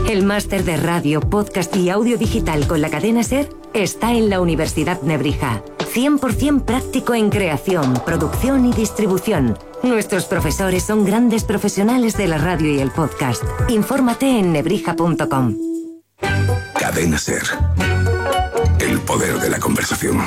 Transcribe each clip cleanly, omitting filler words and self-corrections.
El máster de radio, podcast y audio digital con la cadena SER está en la Universidad Nebrija. 100% práctico en creación, producción y distribución. Nuestros profesores son grandes profesionales de la radio y el podcast. Infórmate en nebrija.com. Cadena SER. El poder de la conversación.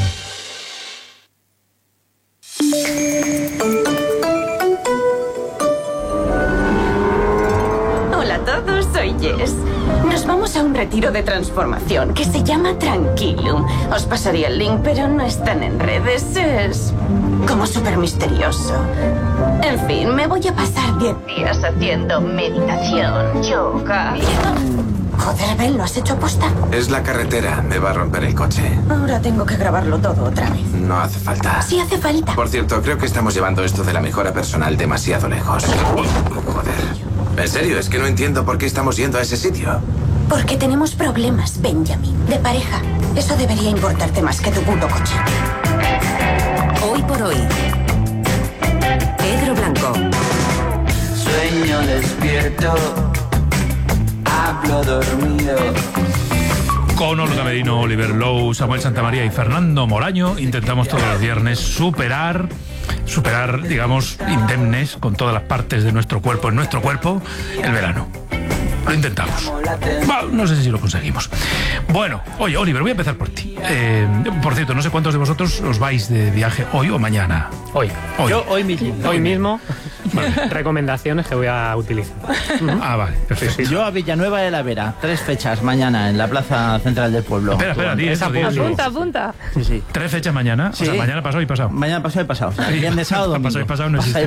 Hola a todos, soy Jess. Nos vamos a un retiro de transformación que se llama Tranquilum. Os pasaría el link, pero no están en redes. Es como súper misterioso. En fin, me voy a pasar 10 días haciendo meditación, yoga. Joder, Ben, ¿lo has hecho aposta? Es la carretera, me va a romper el coche. Ahora tengo que grabarlo todo otra vez. No hace falta. Sí hace falta. Por cierto, creo que estamos llevando esto de la mejora personal demasiado lejos. Joder. En serio, es que no entiendo por qué estamos yendo a ese sitio. Porque tenemos problemas, Benjamin, de pareja. Eso debería importarte más que tu puto coche. Hoy por hoy. Pedro Blanco. Sueño despierto, hablo dormido. Con Olga Merino, Oliver Lowe, Samuel Santamaría y Fernando Moraño intentamos todos los viernes superar, digamos, indemnes con todas las partes de nuestro cuerpo, en nuestro cuerpo, el verano. Lo intentamos. Bueno, no sé si lo conseguimos. Bueno, oye, Oliver, voy a empezar por ti. Por cierto, no sé cuántos de vosotros os vais de viaje hoy o mañana. Hoy. Yo hoy mismo. Hoy mismo. Vale. Recomendaciones que voy a utilizar. Ah, vale, perfecto. Yo a Villanueva de la Vera, 3 fechas mañana en la plaza central del pueblo. Espera, Apunta. Sí. 3 fechas mañana, sí. O sea, mañana pasado y pasado. Mañana pasado y pasado. O sea, viernes, sábado, domingo. Pasado y pasado no existe.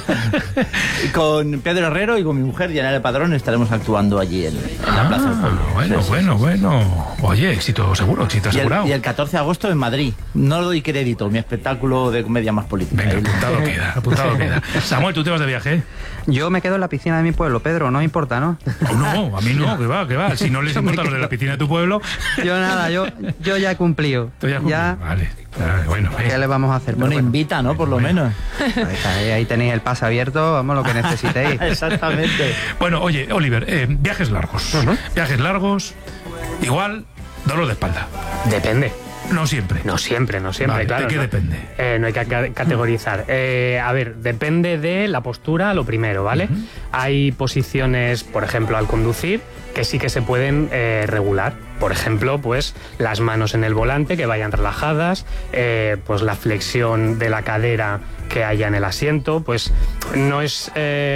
Y con Pedro Herrero y con mi mujer, Diana del Padrón, estaremos actuando allí en la plaza del pueblo. Bueno. Oye, éxito seguro, éxito asegurado. Y el 14 de agosto en Madrid. No doy crédito, mi espectáculo de comedia más política. Venga, apuntado queda. Samuel, ¿tú te vas de viaje? Yo me quedo en la piscina de mi pueblo, Pedro, no me importa, ¿no? No, a mí no, que va. Si no les importa lo de la piscina de tu pueblo... Yo nada, yo ya he cumplido. Ya. Vale. Bueno, ¿qué le vamos a hacer? Bueno, invita, ¿no? Por lo menos. Ahí tenéis el pase abierto, vamos, lo que necesitéis. Exactamente. Bueno, oye, Oliver, viajes largos. Viajes largos, igual, dolor de espalda. Depende. No siempre. No siempre, vale, claro. ¿De qué depende? No hay que categorizar. A ver, depende de la postura, lo primero, ¿vale? Hay posiciones, por ejemplo, al conducir, que sí que se pueden regular. Por ejemplo, pues las manos en el volante que vayan relajadas, pues la flexión de la cadera que haya en el asiento, pues no es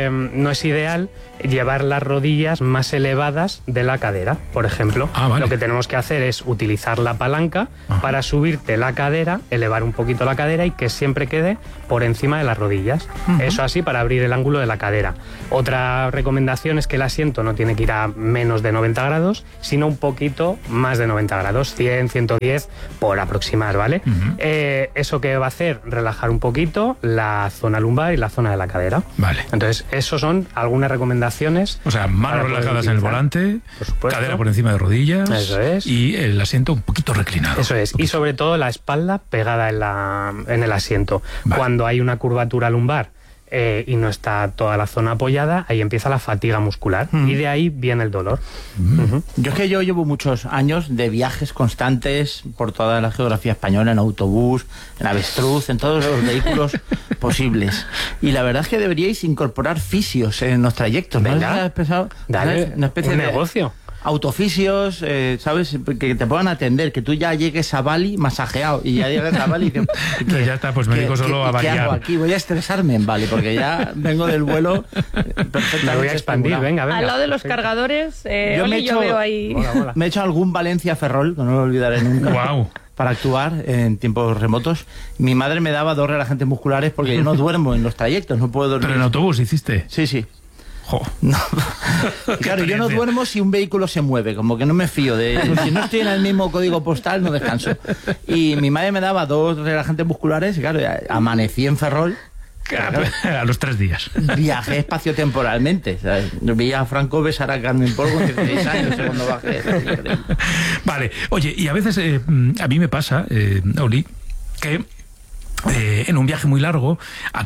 ideal llevar las rodillas más elevadas de la cadera, por ejemplo. Vale. Lo que tenemos que hacer es utilizar la palanca para subirte la cadera, elevar un poquito la cadera y que siempre quede por encima de las rodillas. Eso así para abrir el ángulo de la cadera. Otra recomendación es que el asiento no tiene que ir a menos de 90 grados, sino un poquito más de 90 grados, 100, 110 por aproximar, ¿vale? ¿Eso qué va a hacer? Relajar un poquito la zona lumbar y la zona de la cadera. Vale. Entonces, esos son algunas recomendaciones. O sea, manos relajadas en el volante, por cadera por encima de rodillas. Eso es. Y el asiento un poquito reclinado. Eso es. Y sobre todo la espalda pegada en el asiento. Vale. Cuando hay una curvatura lumbar y no está toda la zona apoyada, ahí empieza la fatiga muscular y de ahí viene el dolor. Yo es que yo llevo muchos años de viajes constantes por toda la geografía española, en autobús, en avestruz, en todos los vehículos posibles. Y la verdad es que deberíais incorporar fisios en los trayectos. Venga, ¿no? dale, una especie un de negocio. Autofisios, ¿sabes? Que te puedan atender, que tú ya llegues a Bali masajeado y ya llegues a Bali que ya está, pues me dedico solo a variar. ¿Qué hago aquí? Voy a estresarme en Bali porque ya vengo del vuelo perfectamente. Me voy a expandir, venga. Al lado de los cargadores, yo veo ahí. Hola. Me he hecho algún Valencia Ferrol, que no lo olvidaré nunca. Wow. Para actuar en tiempos remotos. Mi madre me daba 2 relajantes musculares porque yo no duermo en los trayectos, no puedo dormir. ¿Pero en autobús hiciste? Sí. Jo. No. Claro, yo no duermo si un vehículo se mueve, como que no me fío de... Si no estoy en el mismo código postal, no descanso. Y mi madre me daba 2 relajantes musculares y claro, amanecí en Ferrol. Claro, a los 3 días. Viajé espaciotemporalmente. ¿Sabes? Vi a Franco besar a Carmen Porgo en 16 años cuando bajé. Vale, oye, y a veces a mí me pasa, Oli, que en un viaje muy largo,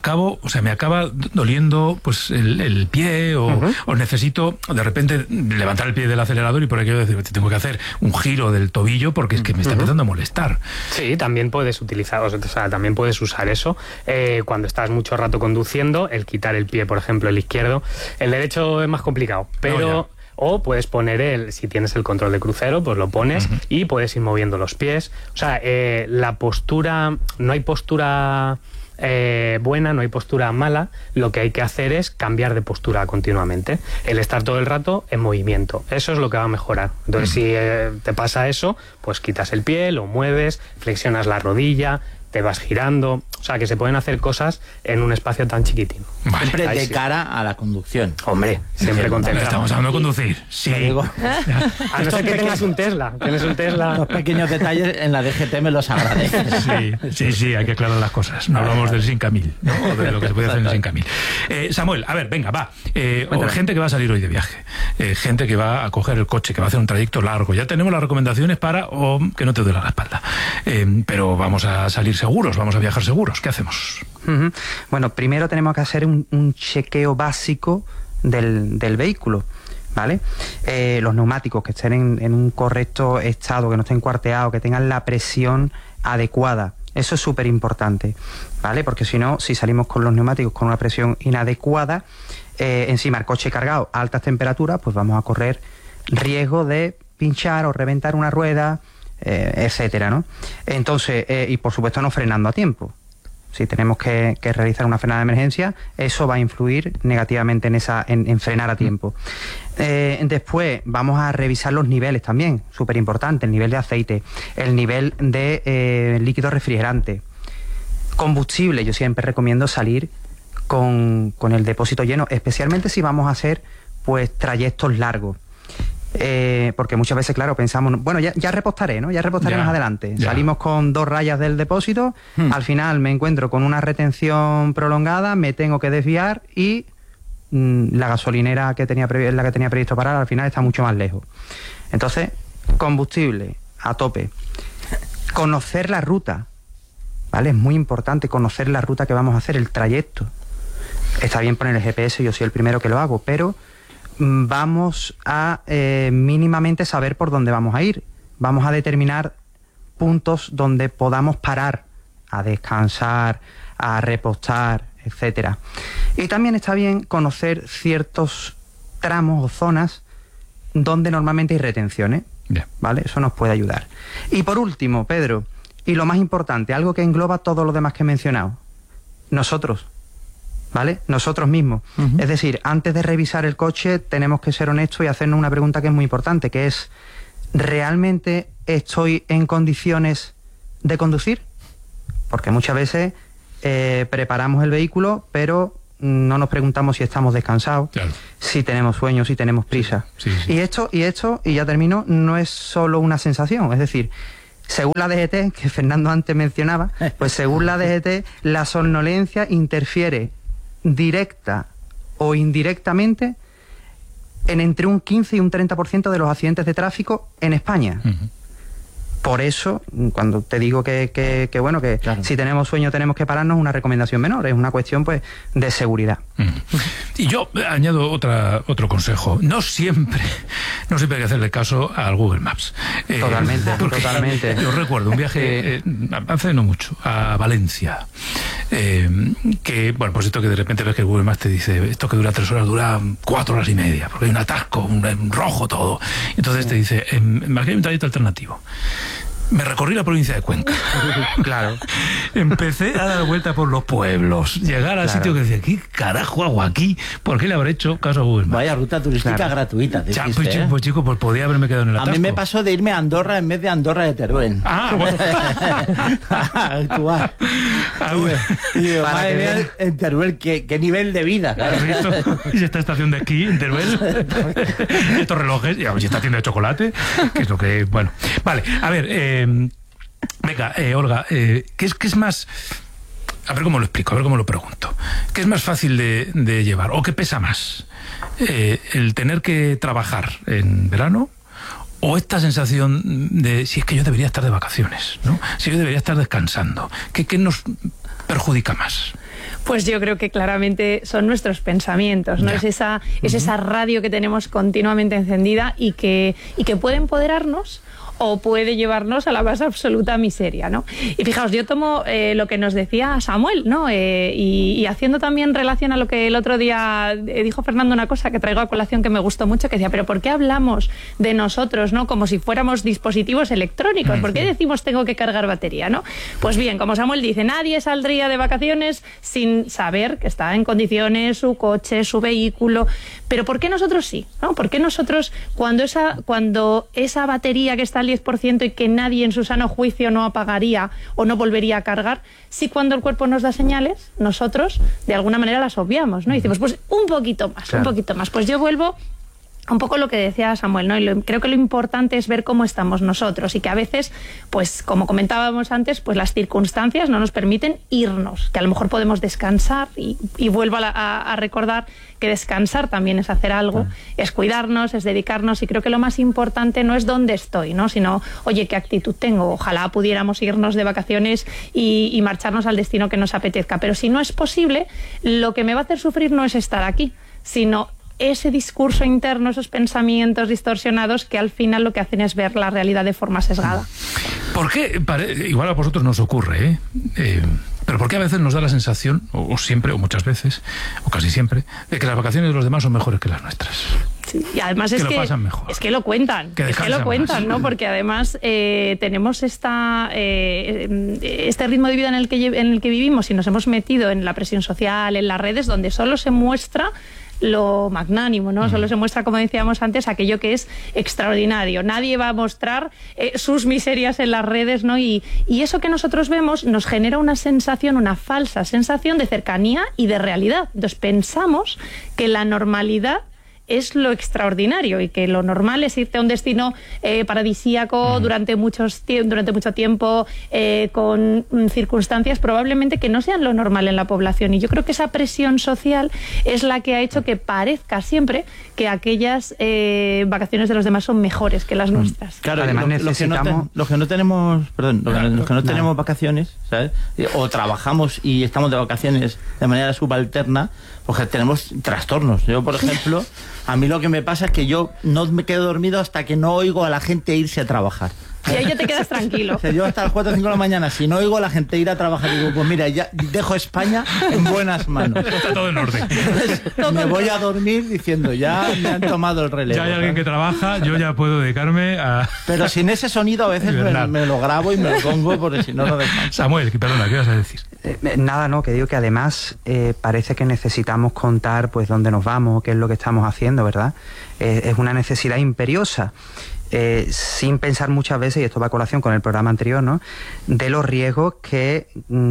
me acaba doliendo pues el pie o necesito de repente levantar el pie del acelerador y por aquello decir, tengo que hacer un giro del tobillo porque es que me está empezando a molestar. Sí, también puedes utilizar, también puedes usar eso cuando estás mucho rato conduciendo, el quitar el pie, por ejemplo, el izquierdo. El derecho es más complicado, pero... O puedes poner si tienes el control de crucero, pues lo pones y puedes ir moviendo los pies. O sea, la postura, no hay postura buena, no hay postura mala. Lo que hay que hacer es cambiar de postura continuamente. El estar todo el rato en movimiento. Eso es lo que va a mejorar. Entonces, si te pasa eso, pues quitas el pie, lo mueves, flexionas la rodilla, te vas girando. O sea, que se pueden hacer cosas en un espacio tan chiquitín. Vale. Siempre de cara a la conducción. Hombre, siempre contemplado. Estamos hablando de conducir. Sí. A no ser que tengas un Tesla. Tienes un Tesla. Los pequeños detalles en la DGT me los agradeces. Sí, hay que aclarar las cosas. No hablamos del 5000, ¿no? O de lo que se puede hacer en el 5000. Samuel, a ver, venga, va. Gente que va a salir hoy de viaje. Gente que va a coger el coche, que va a hacer un trayecto largo. Ya tenemos las recomendaciones para que no te duela la espalda. Pero vamos a salir seguros, vamos a viajar seguros. ¿Qué hacemos? Bueno, primero tenemos que hacer un chequeo básico del vehículo, ¿vale? Los neumáticos que estén en un correcto estado, que no estén cuarteados, que tengan la presión adecuada. Eso es súper importante, ¿vale? Porque si no, si salimos con los neumáticos con una presión inadecuada, encima el coche cargado a altas temperaturas, pues vamos a correr riesgo de pinchar o reventar una rueda, etcétera, ¿no? Entonces, y por supuesto no frenando a tiempo. Si tenemos que realizar una frenada de emergencia, eso va a influir negativamente en frenar a tiempo. Después vamos a revisar los niveles también, súper importante, el nivel de aceite, el nivel de líquido refrigerante. Combustible, yo siempre recomiendo salir con el depósito lleno, especialmente si vamos a hacer pues trayectos largos. Porque muchas veces, claro, pensamos, bueno, ya repostaré, ¿no? Ya repostaré más adelante. Salimos con 2 rayas del depósito, al final me encuentro con una retención prolongada, me tengo que desviar y la gasolinera que tenía previsto parar al final está mucho más lejos. Entonces, combustible a tope. Conocer la ruta, ¿vale? Es muy importante conocer la ruta que vamos a hacer, el trayecto. Está bien poner el GPS, yo soy el primero que lo hago, pero vamos a mínimamente saber por dónde vamos a ir. Vamos a determinar puntos donde podamos parar a descansar, a repostar, etcétera. Y también está bien conocer ciertos tramos o zonas donde normalmente hay retenciones, ¿vale? Eso nos puede ayudar. Y por último, Pedro, y lo más importante, algo que engloba todo lo demás que he mencionado, nosotros, ¿vale? Nosotros mismos. Es decir, antes de revisar el coche tenemos que ser honestos y hacernos una pregunta que es muy importante, que es, ¿realmente estoy en condiciones de conducir? Porque muchas veces preparamos el vehículo, pero no nos preguntamos si estamos descansados, si tenemos sueño, si tenemos prisa. Y esto, y ya termino, no es solo una sensación, es decir, según la DGT, que Fernando antes mencionaba, pues según la DGT, la somnolencia interfiere directa o indirectamente en entre un 15 y un 30% de los accidentes de tráfico en España. Por eso, cuando te digo que bueno, que si tenemos sueño tenemos que pararnos, una recomendación menor, es una cuestión pues de seguridad. Y yo añado otro consejo. No siempre hay que hacerle caso al Google Maps. Totalmente. Yo recuerdo un viaje hace no mucho a Valencia, que, bueno, pues esto que de repente ves que el Google Maps te dice, esto que dura 3 horas dura 4 horas y media, porque hay un atasco, un rojo todo. Entonces te dice, marqué un trayecto alternativo. Me recorrí la provincia de Cuenca. Claro. Empecé a dar vuelta por los pueblos, llegar al sitio que decía, ¿qué carajo hago aquí? ¿Por qué le habré hecho caso a Google Maps? Vaya ruta turística gratuita. Pues chico, pues podía haberme quedado en el atasco. A mí me pasó de irme a Andorra en vez de Andorra de Teruel. Bueno. Actuar. Madre mía, en Teruel, ¿qué nivel de vida? ¿Y esta estación de esquí en Teruel? Estos relojes, y esta tienda de chocolate, que es lo que... Bueno, vale, a ver... venga, Olga, ¿qué es más? A ver cómo lo explico, a ver cómo lo pregunto. ¿Qué es más fácil de llevar o qué pesa más? ¿El tener que trabajar en verano o esta sensación de si es que yo debería estar de vacaciones, ¿no? Si yo debería estar descansando. ¿Qué nos perjudica más? Pues yo creo que claramente son nuestros pensamientos, ¿no? Es esa radio que tenemos continuamente encendida y que puede empoderarnos o puede llevarnos a la más absoluta miseria, ¿no? Y fijaos, yo tomo lo que nos decía Samuel, ¿no? Y haciendo también relación a lo que el otro día dijo Fernando, una cosa que traigo a colación que me gustó mucho, que decía, pero ¿por qué hablamos de nosotros, ¿no? Como si fuéramos dispositivos electrónicos? ¿Por qué decimos tengo que cargar batería, ¿no? Pues bien, como Samuel dice, nadie saldría de vacaciones sin saber que está en condiciones su coche, su vehículo, pero ¿por qué nosotros sí, ¿no? ¿Por qué nosotros cuando esa batería que está al 10% y que nadie en su sano juicio no apagaría o no volvería a cargar, si cuando el cuerpo nos da señales, nosotros de alguna manera las obviamos, ¿no? Y decimos, pues un poquito más, claro, un poquito más. Pues yo vuelvo un poco lo que decía Samuel, ¿no? Y creo que lo importante es ver cómo estamos nosotros y que a veces, pues como comentábamos antes, pues las circunstancias no nos permiten irnos, que a lo mejor podemos descansar y vuelvo a recordar que descansar también es hacer algo, es cuidarnos, es dedicarnos, y creo que lo más importante no es dónde estoy, ¿no? Sino, oye, qué actitud tengo. Ojalá pudiéramos irnos de vacaciones y marcharnos al destino que nos apetezca, pero si no es posible, lo que me va a hacer sufrir no es estar aquí, sino ese discurso interno, esos pensamientos distorsionados que al final lo que hacen es ver la realidad de forma sesgada. ¿Por qué? Igual a vosotros nos ocurre, pero ¿por qué a veces nos da la sensación, o siempre, o muchas veces, o casi siempre, de que las vacaciones de los demás son mejores que las nuestras? Sí, y además es que lo pasan mejor. Es que lo cuentan, ¿no? Porque además tenemos este ritmo de vida en el que vivimos y nos hemos metido en la presión social, en las redes, donde solo se muestra lo magnánimo, ¿no? Solo se muestra, como decíamos antes, aquello que es extraordinario. Nadie va a mostrar sus miserias en las redes, ¿no? Y eso que nosotros vemos nos genera una sensación, una falsa sensación de cercanía y de realidad. Entonces pensamos que la normalidad es lo extraordinario y que lo normal es irte a un destino paradisíaco durante mucho tiempo, con circunstancias probablemente que no sean lo normal en la población. Y yo creo que esa presión social es la que ha hecho que parezca siempre que aquellas vacaciones de los demás son mejores que las nuestras. Claro, además los que no tenemos vacaciones, ¿sabes? O trabajamos y estamos de vacaciones de manera subalterna, porque tenemos trastornos. Yo, por ejemplo, a mí lo que me pasa es que yo no me quedo dormido hasta que no oigo a la gente irse a trabajar. Y ahí ya te quedas tranquilo. O sea, yo hasta las 4 o 5 de la mañana, si no oigo a la gente ir a trabajar, digo, pues mira, ya dejo España en buenas manos. Está todo en orden. Entonces, me voy a dormir diciendo, ya me han tomado el relevo. Ya hay alguien que trabaja, yo ya puedo dedicarme a... Pero sin ese sonido a veces me lo grabo y me lo pongo porque si no lo descanso. Samuel, perdona, ¿qué vas a decir? Nada, no, que digo que además parece que necesitamos contar pues dónde nos vamos, qué es lo que estamos haciendo, ¿verdad? Es una necesidad imperiosa. Sin pensar muchas veces, y esto va a colación con el programa anterior, ¿no?, de los riesgos que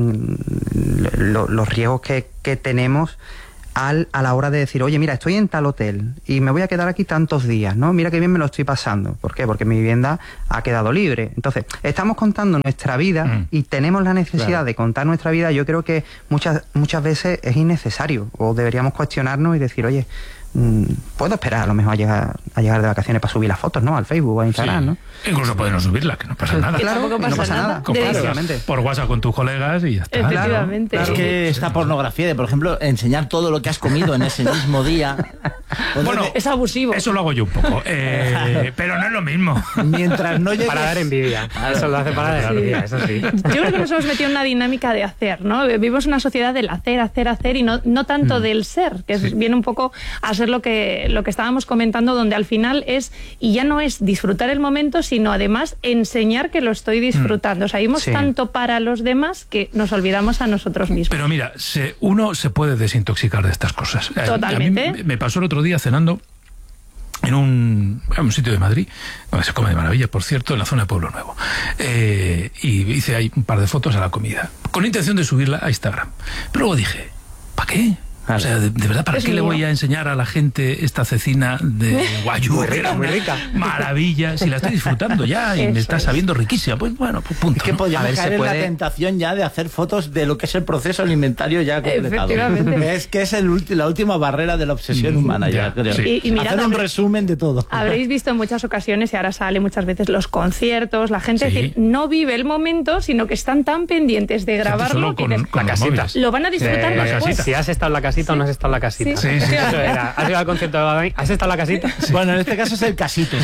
tenemos a la hora de decir, oye, mira, estoy en tal hotel y me voy a quedar aquí tantos días, ¿no? Mira qué bien me lo estoy pasando. ¿Por qué? Porque mi vivienda ha quedado libre. Entonces, estamos contando nuestra vida y tenemos la necesidad de contar nuestra vida. Yo creo que muchas veces es innecesario, o deberíamos cuestionarnos y decir, oye, puedo esperar a lo mejor a llegar de vacaciones para subir las fotos, ¿no?, al Facebook o a Instagram, ¿no? Incluso pueden no subirlas, que no pasa nada. Claro, no pasa nada. Por WhatsApp con tus colegas y ya está. Efectivamente. Claro. Es que esta pornografía de, por ejemplo, enseñar todo lo que has comido en ese mismo día. Bueno, es abusivo. Eso lo hago yo un poco. Pero no es lo mismo. Mientras no llegues... Para dar envidia. Eso lo hace para dar envidia, eso sí. Yo creo que nos hemos metido en una dinámica de hacer, ¿no? Vivimos una sociedad del hacer y no tanto del ser, que viene un poco a ser lo que estábamos comentando, donde al final y ya no es disfrutar el momento, sino además enseñar que lo estoy disfrutando. O sea, vivimos tanto para los demás que nos olvidamos a nosotros mismos. Pero mira, uno se puede desintoxicar de estas cosas. Totalmente. A mí me pasó el otro día cenando en un sitio de Madrid, donde se come de maravilla, por cierto, en la zona de Pueblo Nuevo. Y hice ahí un par de fotos a la comida, con intención de subirla a Instagram. Pero luego dije, ¿para qué? O sea, de verdad, ¿para qué le voy a enseñar a la gente esta cecina de guayú? Muy rica. Maravilla, si la estoy disfrutando ya y me está sabiendo riquísima. Pues bueno, pues punto. Es que podríamos caer en la tentación ya de hacer fotos de lo que es el proceso alimentario ya completado. Es que es la última barrera de la obsesión humana ya, creo. Sí. Y mirad, hacer un resumen de todo. Habréis visto en muchas ocasiones, y ahora sale muchas veces, los conciertos, la gente que no vive el momento, sino que están tan pendientes de grabarlo que con la casita. Lo van a disfrutar después. Si has estado en la casita o no has estado en la casita. Sí. Eso era. ¿Has ido al concierto de Bad Bunny? ¿Has estado en la casita? Bueno, en este caso es el casito.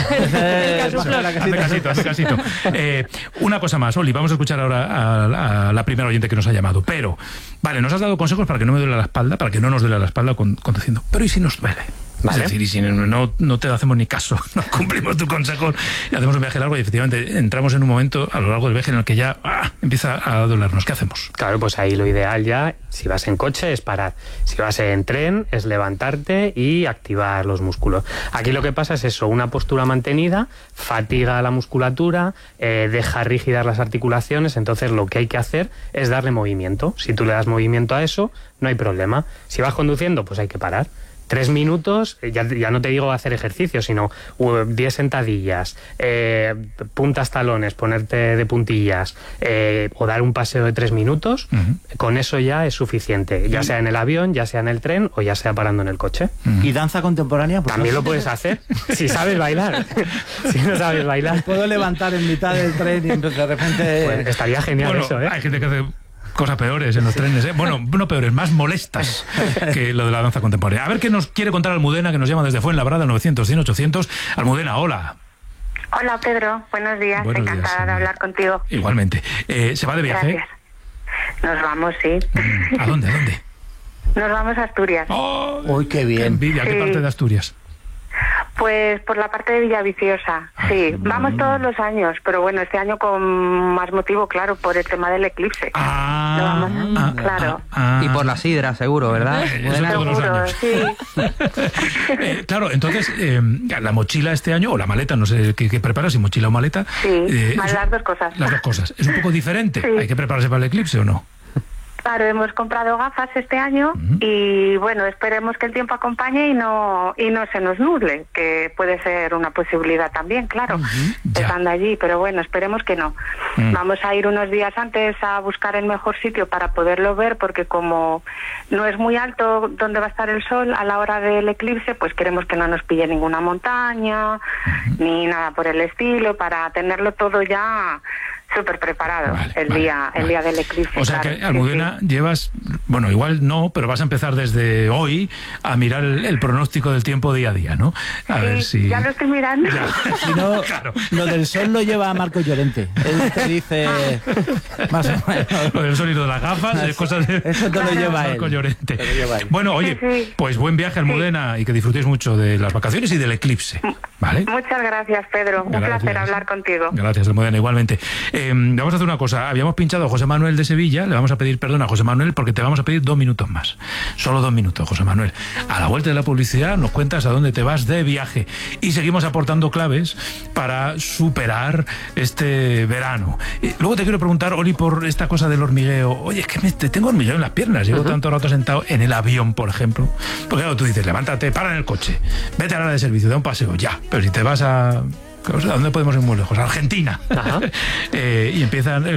Hazme casito. Una cosa más, Oli, vamos a escuchar ahora a la primera oyente que nos ha llamado. Pero, vale, nos has dado consejos para que no me duele la espalda, para que no nos duele la espalda conduciendo. Pero ¿y si nos duele? Vale. Es decir, y si no te hacemos ni caso, no cumplimos tu consejo y hacemos un viaje largo y efectivamente entramos en un momento a lo largo del viaje en el que ya empieza a dolernos. ¿Qué hacemos? Claro, pues ahí lo ideal ya, si vas en coche, es parar. Si vas en tren, es levantarte y activar los músculos. Aquí lo que pasa es eso, una postura mantenida, fatiga la musculatura, deja rígidas las articulaciones, entonces lo que hay que hacer es darle movimiento. Si tú le das movimiento a eso, no hay problema. Si vas conduciendo, pues hay que parar. 3 minutos, ya no te digo hacer ejercicio, sino 10 sentadillas, puntas talones, ponerte de puntillas, o dar un paseo de 3 minutos, con eso ya es suficiente, ya sea en el avión, ya sea en el tren o ya sea parando en el coche. ¿Y danza contemporánea? Pues también lo puedes hacer, si sabes bailar. Si no sabes bailar. ¿Me puedo levantar en mitad del tren y de repente...? Pues estaría genial eso, ¿eh? Hay gente que hace cosas peores en los trenes, ¿eh? Bueno, no peores, más molestas que lo de la danza contemporánea. A ver qué nos quiere contar Almudena, que nos llama desde Fuenlabrada, 900-100-800. Almudena, hola. Hola, Pedro. Buenos días. Encantada de hablar contigo. Igualmente. ¿Se va de viaje? Gracias. Nos vamos, sí. ¿A dónde? Nos vamos a Asturias. ¡Uy, qué bien! ¡Qué envidia! ¿Qué parte de Asturias? Pues por la parte de Villaviciosa, sí. Vamos todos los años, pero bueno, este año con más motivo, claro, por el tema del eclipse. Claro. Y por la sidra, seguro, ¿verdad? Seguro, sí. Claro, entonces, la mochila este año, o la maleta, no sé qué preparas, si mochila o maleta. Sí, las dos cosas. Las dos cosas. ¿Es un poco diferente? Sí. ¿Hay que prepararse para el eclipse o no? Claro, hemos comprado gafas este año y bueno, esperemos que el tiempo acompañe y no se nos nuble, que puede ser una posibilidad también, claro, estando allí, pero bueno, esperemos que no. Vamos a ir unos días antes a buscar el mejor sitio para poderlo ver, porque como no es muy alto donde va a estar el sol a la hora del eclipse, pues queremos que no nos pille ninguna montaña ni nada por el estilo, para tenerlo todo ya súper preparado el día del eclipse. O sea, claro, que Almudena llevas, bueno, igual no, pero vas a empezar desde hoy a mirar el pronóstico del tiempo día a día, ¿no? A ver si... Ya lo estoy mirando. Si no, claro. Lo del sol lo lleva a Marco Llorente. Él te dice más o menos. Lo del sol y lo de las gafas, cosas de... Eso te lo lleva Marco él. Llorente. Bueno, oye, pues buen viaje, Almudena, y que disfrutéis mucho de las vacaciones y del eclipse, ¿vale? Muchas gracias, Pedro. Un placer hablar contigo. Gracias, Almudena, igualmente. Vamos a hacer una cosa. Habíamos pinchado a José Manuel de Sevilla. Le vamos a pedir perdón a José Manuel porque te vamos a pedir 2 minutos más. Solo 2 minutos, José Manuel. A la vuelta de la publicidad nos cuentas a dónde te vas de viaje. Y seguimos aportando claves para superar este verano. Luego te quiero preguntar, Oli, por esta cosa del hormigueo. Oye, es que tengo hormigueo en las piernas. Llevo tanto rato sentado en el avión, por ejemplo. Porque claro, tú dices, levántate, para en el coche. Vete a la hora de servicio, da un paseo, ya. Pero si te vas a... ¿A dónde podemos ir muy lejos? Argentina. Y empiezan